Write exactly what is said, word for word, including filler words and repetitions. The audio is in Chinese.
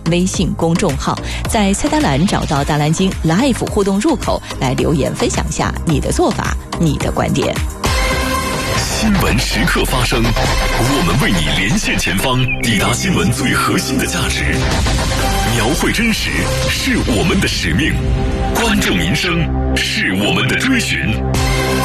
微信公众号，在菜单栏找到大蓝鲸 Live 互动入口，来留言分享下你的做法、你的观点。 新闻时刻发生，我们为你连线前方，抵达新闻最核心的价值。描绘真实是我们的使命，关注民生是我们的追寻。